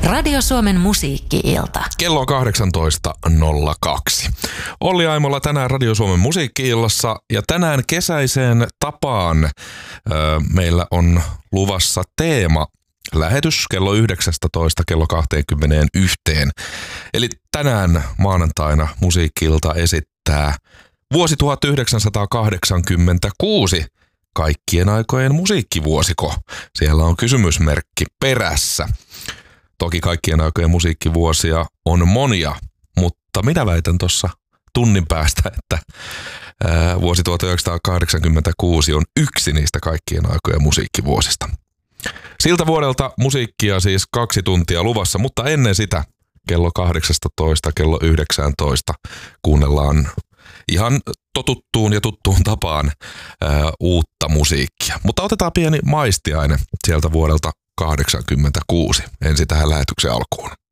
Radio Suomen musiikki-ilta. Kello on 18.02. Olli Aimolla tänään Radio Suomen musiikki-illassa ja tänään kesäiseen tapaan meillä on luvassa teema lähetys kello 19 kello 21. Eli tänään maanantaina musiikki-ilta esittää vuosi 1986. Kaikkien aikojen musiikkivuosiko? Siellä on kysymysmerkki perässä. Toki kaikkien aikojen musiikkivuosia on monia, mutta minä väitän tuossa tunnin päästä, että vuosi 1986 on yksi niistä kaikkien aikojen musiikkivuosista. Siltä vuodelta musiikkia siis 2 tuntia luvassa, mutta ennen sitä kello 18, kello 19 kuunnellaan ihan totuttuun ja tuttuun tapaan uutta musiikkia. Mutta otetaan pieni maistiaine sieltä vuodelta 1986 ensin tähän lähetyksen alkuun.